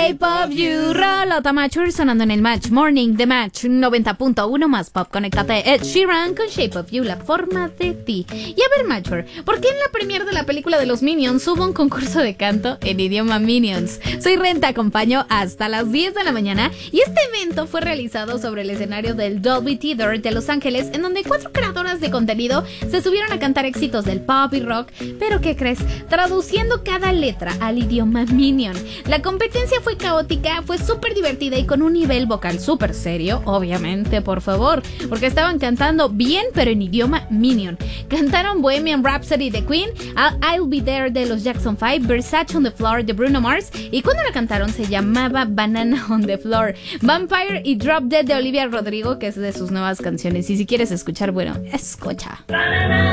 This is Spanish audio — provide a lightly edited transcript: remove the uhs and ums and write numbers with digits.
Shape of You. Rolota Mature sonando en el Match Morning de Match 90.1 más pop. Conéctate Ed Sheeran con Shape of You, la forma de ti. Y a ver, Mature, ¿por qué en la premiere de la película de los Minions hubo un concurso de canto en idioma Minions? Soy Ren, te acompaño hasta las 10 de la mañana y este evento fue realizado sobre el escenario del Dolby Theater de Los Ángeles, en donde 4 creadoras de contenido se subieron a cantar éxitos del pop y rock, pero ¿qué crees? Traduciendo cada letra al idioma Minion. La competencia fue caótica, fue súper divertida y con un nivel vocal súper serio, obviamente, por favor, porque estaban cantando bien, pero en idioma Minion. Cantaron Bohemian Rhapsody de Queen, I'll Be There de los Jackson 5, Versace on the Floor de Bruno Mars, y cuando la cantaron se llamaba Banana on the Floor, Vampire y Drop Dead de Olivia Rodrigo, que es de sus nuevas canciones. Y si quieres escuchar, bueno, escucha.